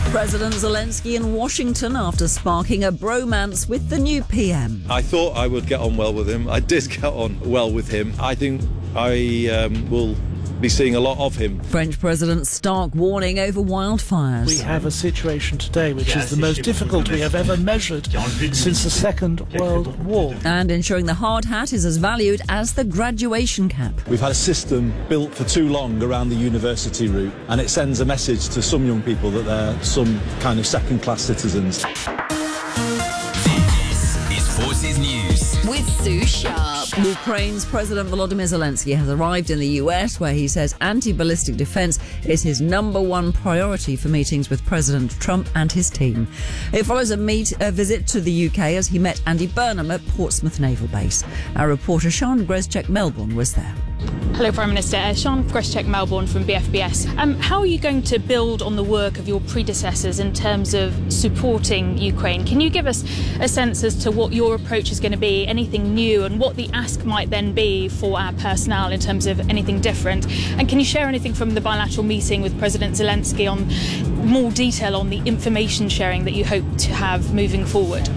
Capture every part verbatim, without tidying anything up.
President Zelensky in Washington after sparking a bromance with the new P M. I thought I would get on well with him. I did get on well with him. I think I um, will be seeing a lot of him. French President's stark warning over wildfires. We have a situation today which is the most difficult we have ever measured since the Second World War. And ensuring the hard hat is as valued as the graduation cap. We've had a system built for too long around the university route, and it sends a message to some young people that they're some kind of second-class citizens. This is Forces News with Sue Sharp. Ukraine's President Volodymyr Zelensky has arrived in the U S, where he says anti-ballistic defence is his number one priority for meetings with President Trump and his team. It follows a, meet, a visit to the U K as he met Andy Burnham at Portsmouth Naval Base. Our reporter Sean Greszczyk-Melbourne was there. Hello, Prime Minister. Uh, Sean Greszczyk-Melbourne from B F B S. Um, how are you going to build on the work of your predecessors in terms of supporting Ukraine? Can you give us a sense as to what your approach is going to be, anything new, and what the ask might then be for our personnel in terms of anything different? And can you share anything from the bilateral meeting with President Zelensky on more detail on the information sharing that you hope to have moving forward?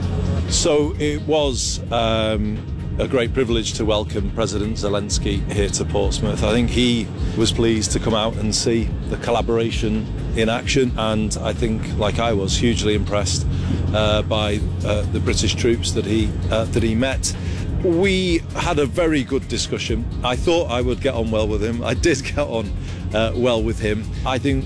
So it was Um a great privilege to welcome President Zelensky here to Portsmouth. I think he was pleased to come out and see the collaboration in action, and I think, like I was, hugely impressed uh, by uh, the British troops that he uh, that he met. We had a very good discussion. I thought I would get on well with him. I did get on uh, well with him. I think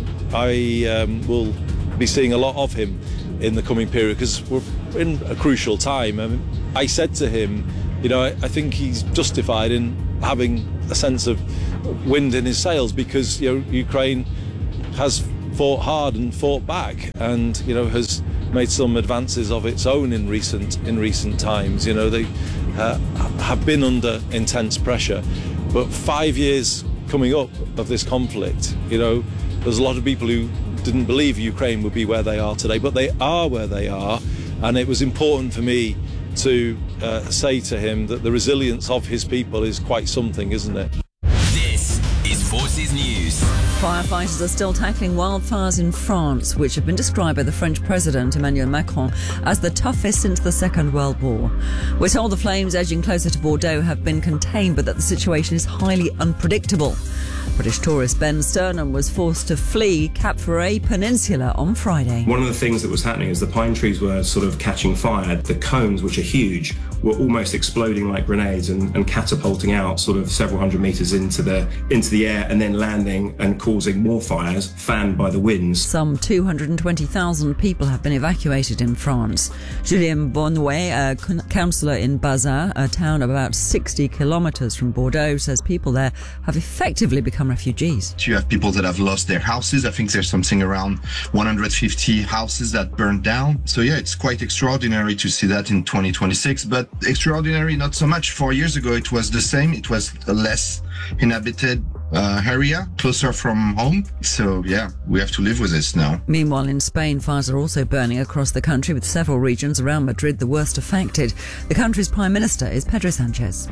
I um, will be seeing a lot of him in the coming period because we're in a crucial time. I mean, I said to him, you know, I, I think he's justified in having a sense of wind in his sails because, you know, Ukraine has fought hard and fought back and, you know, has made some advances of its own in recent in recent times. You know, they uh, have been under intense pressure. But five years coming up of this conflict, you know, there's a lot of people who didn't believe Ukraine would be where they are today, but they are where they are. And it was important for me to uh, say to him that the resilience of his people is quite something, isn't it? This is Forces News. Firefighters are still tackling wildfires in France, which have been described by the French President Emmanuel Macron as the toughest since the Second World War. We're told the flames edging closer to Bordeaux have been contained, but that the situation is highly unpredictable. British tourist Ben Sternham was forced to flee Cap Ferret Peninsula on Friday. One of the things that was happening is the pine trees were sort of catching fire. The cones, which are huge, were almost exploding like grenades and, and catapulting out sort of several hundred metres into the into the air and then landing and causing more fires, fanned by the winds. Some two hundred twenty thousand people have been evacuated in France. Julien Bonouet, a councillor in Bazin, a town of about sixty kilometres from Bordeaux, says people there have effectively become refugees. You have people that have lost their houses. I think there's something around one hundred fifty houses that burned down. So yeah, it's quite extraordinary to see that in twenty twenty-six, but extraordinary not so much. Four years ago it was the same. It was a less inhabited uh, area, closer from home. So yeah, we have to live with this now. Meanwhile, in Spain, fires are also burning across the country, with several regions around Madrid the worst affected. The country's Prime Minister is Pedro Sanchez.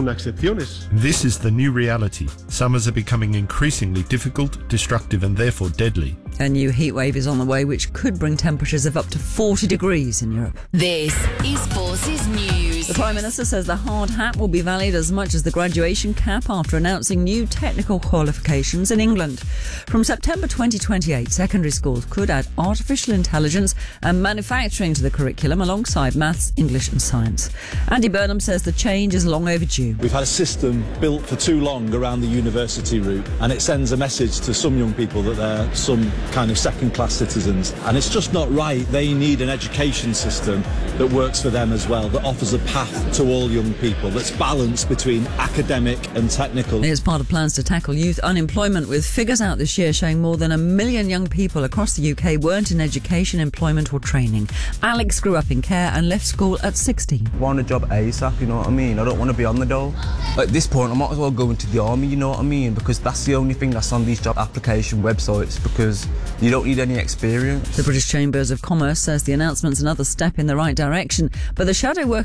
This is the new reality. Summers are becoming increasingly difficult, destructive and therefore deadly. A new heatwave is on the way, which could bring temperatures of up to forty degrees in Europe. This is Forces News. The Prime Minister says the hard hat will be valued as much as the graduation cap after announcing new technical qualifications in England. From September twenty twenty-eight, secondary schools could add artificial intelligence and manufacturing to the curriculum alongside maths, English and science. Andy Burnham says the change is long overdue. We've had a system built for too long around the university route, and it sends a message to some young people that they're some kind of second-class citizens, and it's just not right. They need an education system that works for them as well, that offers a path to all young people, that's balanced between academic and technical. It's part of plans to tackle youth unemployment, with figures out this year showing more than a million young people across the U K weren't in education, employment or training. Alex grew up in care and left school at sixteen. I want a job ASAP, you know what I mean? I don't want to be on the dole. At this point I might as well go into the army, you know what I mean? Because that's the only thing that's on these job application websites, because you don't need any experience. The British Chambers of Commerce says the announcement's another step in the right direction, but the Shadow Work and Pension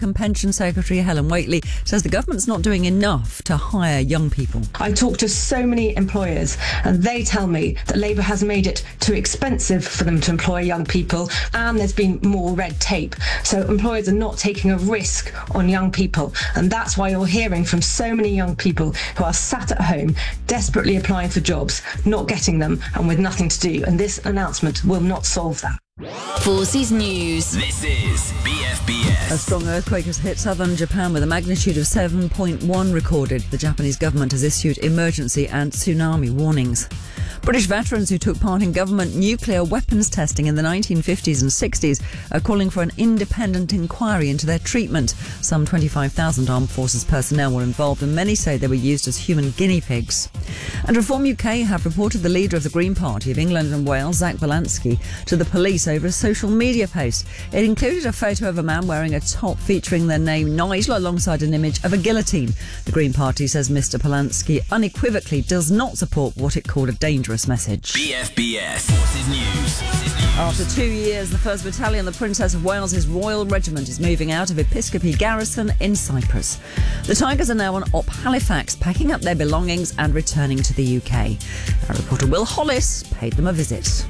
Education Secretary Helen Whately says the government's not doing enough to hire young people. I talk to so many employers and they tell me that Labour has made it too expensive for them to employ young people, and there's been more red tape. So employers are not taking a risk on young people, and that's why you're hearing from so many young people who are sat at home desperately applying for jobs, not getting them, and with nothing to do. And this announcement will not solve that. Forces News. This is B F B S. A strong earthquake has hit southern Japan with a magnitude of seven point one recorded. The Japanese government has issued emergency and tsunami warnings. British veterans who took part in government nuclear weapons testing in the nineteen fifties and sixties are calling for an independent inquiry into their treatment. Some twenty-five thousand armed forces personnel were involved, and many say they were used as human guinea pigs. And Reform U K have reported the leader of the Green Party of England and Wales, Zach Balansky, to the police over a social media post. It included a photo of a man wearing a top featuring their name Nigel alongside an image of a guillotine. The Green Party says Mr Polanski unequivocally does not support what it called a dangerous message. B F B S Forces News. After two years, the first Battalion, the Princess of Wales's Royal Regiment, is moving out of Episcopi Garrison in Cyprus. The Tigers are now on Op Halifax, packing up their belongings and returning to the U K. Our reporter Will Hollis paid them a visit.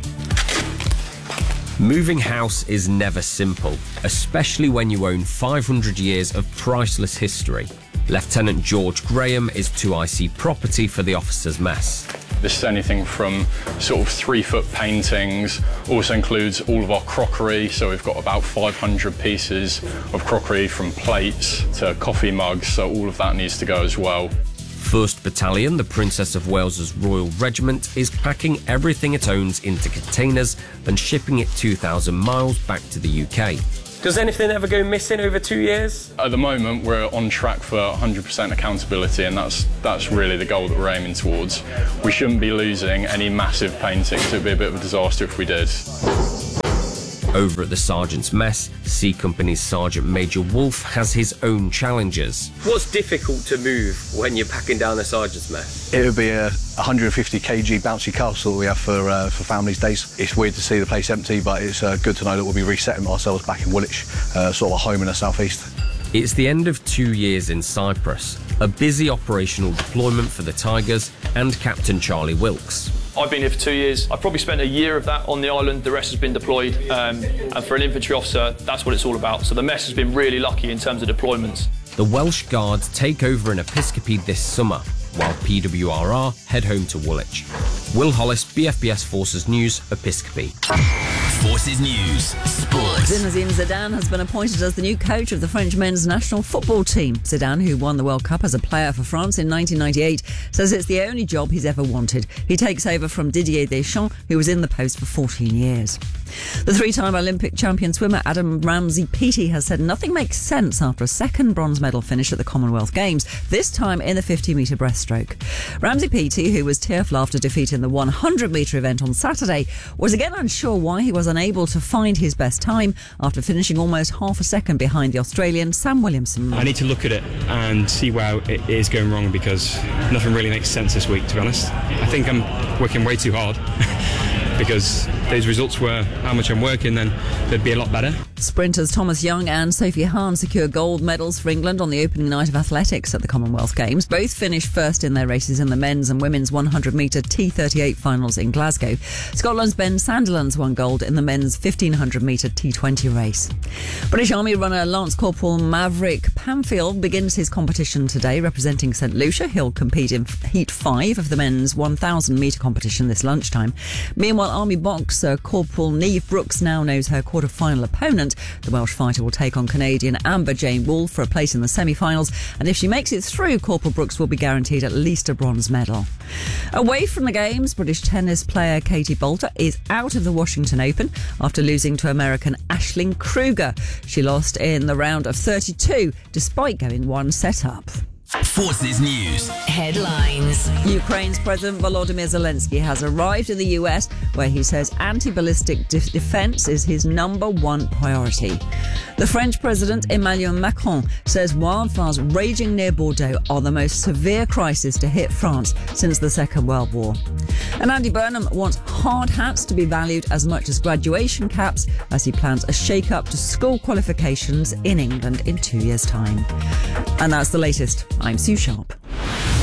Moving house is never simple, especially when you own five hundred years of priceless history. Lieutenant George Graham is two I C property for the officers' mess. This is anything from sort of three-foot paintings, also includes all of our crockery, so we've got about five hundred pieces of crockery from plates to coffee mugs, so all of that needs to go as well. first Battalion, the Princess of Wales's Royal Regiment, is packing everything it owns into containers and shipping it two thousand miles back to the U K. Does anything ever go missing over two years? At the moment, we're on track for one hundred percent accountability, and that's that's really the goal that we're aiming towards. We shouldn't be losing any massive paintings. It would be a bit of a disaster if we did. Over at the Sergeant's Mess, C Company's Sergeant Major Wolf has his own challenges. What's difficult to move when you're packing down a Sergeant's Mess? It would be a one hundred fifty kilogram bouncy castle that we have for uh, for families' days. It's weird to see the place empty, but it's uh, good to know that we'll be resetting ourselves back in Woolwich, uh, sort of a home in the southeast. It's the end of two years in Cyprus, a busy operational deployment for the Tigers and Captain Charlie Wilkes. I've been here for two years. I've probably spent a year of that on the island. The rest has been deployed. Um, and for an infantry officer, that's what it's all about. So the mess has been really lucky in terms of deployments. The Welsh Guards take over in Episcopi this summer, while P W R R head home to Woolwich. Will Hollis, B F B S Forces News, Episcopi. Forces News, Sports. Zinedine Zidane has been appointed as the new coach of the French men's national football team. Zidane, who won the World Cup as a player for France in nineteen ninety-eight, says it's the only job he's ever wanted. He takes over from Didier Deschamps, who was in the post for fourteen years. The three-time Olympic champion swimmer Adam Ramsey-Peaty has said nothing makes sense after a second bronze medal finish at the Commonwealth Games, this time in the fifty metre breaststroke. Ramsey-Peaty, who was tearful after defeating the one hundred metre event on Saturday, was again unsure why he was unable to find his best time after finishing almost half a second behind the Australian Sam Williamson. I need to look at it and see where it is going wrong, because nothing really makes sense this week, to be honest. I think I'm working way too hard. Because those results were how much I'm working, then they'd be a lot better. Sprinters Thomas Young and Sophie Hahn secure gold medals for England on the opening night of athletics at the Commonwealth Games. Both finished first in their races in the men's and women's one hundred metre T thirty-eight finals in Glasgow. Scotland's Ben Sandilands won gold in the men's fifteen hundred metre T twenty race. British Army runner Lance Corporal Maverick Pamfield begins his competition today representing St Lucia. He'll compete in Heat five of the men's one thousand metre competition this lunchtime. Meanwhile, Army boxer Corporal Neve Brooks now knows her quarter-final opponent. The Welsh fighter will take on Canadian Amber Jane Wool for a place in the semi-finals, and if she makes it through, Corporal Brooks will be guaranteed at least a bronze medal. Away from the Games, British tennis player Katie Boulter is out of the Washington Open after losing to American Aisling Kruger. She lost in the round of thirty-two, despite going one set up. Forces News. Headlines. Ukraine's President Volodymyr Zelensky has arrived in the U S, where he says anti-ballistic de- defense is his number one priority. The French President Emmanuel Macron says wildfires raging near Bordeaux are the most severe crisis to hit France since the Second World War. And Andy Burnham wants hard hats to be valued as much as graduation caps, as he plans a shake-up to school qualifications in England in two years' time. And that's the latest. I'm Sue Sharp.